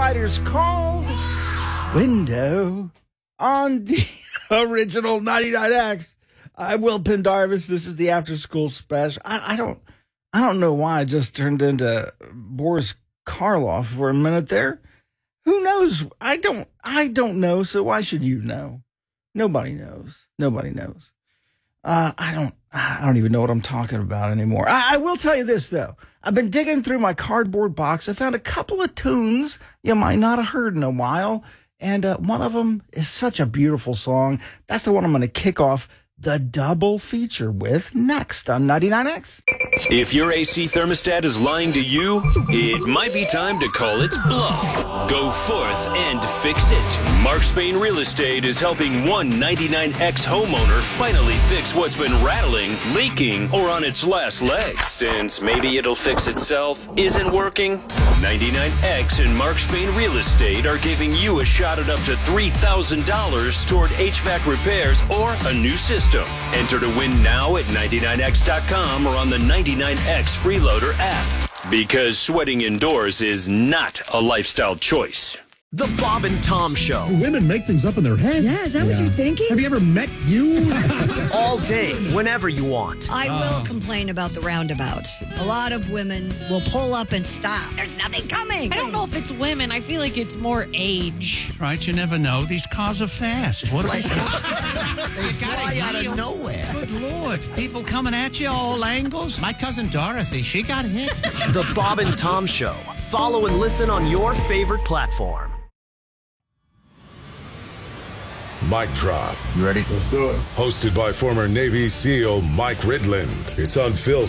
Riders called Window on the original 99X. I'm Will Pendarvis. This is the After School Special. I don't know why I just turned into Boris Karloff for a minute there. Who knows? I don't know. So why should you know? Nobody knows. I don't even know what I'm talking about anymore. I will tell you this, though. I've been digging through my cardboard box. I found a couple of tunes you might not have heard in a while. And one of them is such a beautiful song. That's the one I'm going to kick off the double feature with next on 99X. If your AC thermostat is lying to you, it might be time to call its bluff. Go forth and fix it. Mark Spain Real Estate is helping one 99X homeowner finally fix what's been rattling, leaking, or on its last legs. Since maybe it'll fix itself isn't working, 99X and Mark Spain Real Estate are giving you a shot at up to $3,000 toward HVAC repairs or a new system. Enter to win now at 99x.com or on the 99X Freeloader app. Because sweating indoors is not a lifestyle choice. The Bob and Tom Show. Women make things up in their head. Yeah, is that what you're thinking? Have you ever met you? All day, whenever you want. I will complain about the roundabouts. A lot of women will pull up and stop. There's nothing coming. I don't know if it's women. I feel like it's more age. Right, you never know. These cars are fast. What They fly out of nowhere. Good Lord. People coming at you all angles. My cousin Dorothy, she got hit. The Bob and Tom Show. Follow and listen on your favorite platform. Mic Drop. You ready? Let's do it. Hosted by former Navy SEAL Mike Ridland. It's unfiltered.